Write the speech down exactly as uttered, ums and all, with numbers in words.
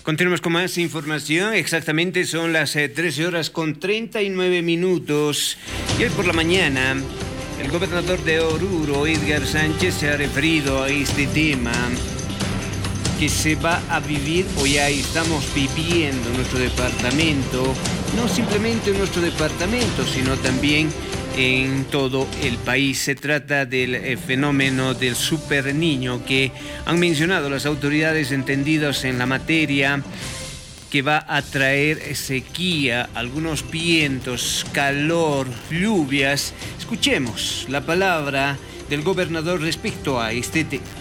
Continuamos con más información. Exactamente son las eh, trece horas con treinta y nueve minutos. Y hoy por la mañana, el gobernador de Oruro, Edgar Sánchez, se ha referido a este tema que se va a vivir o ya estamos viviendo en nuestro departamento. No simplemente en nuestro departamento, sino también en todo el país. Se trata del eh, fenómeno del super niño que han mencionado las autoridades entendidas en la materia, que va a traer sequía, algunos vientos, calor, lluvias. Escuchemos la palabra del gobernador respecto a este tema.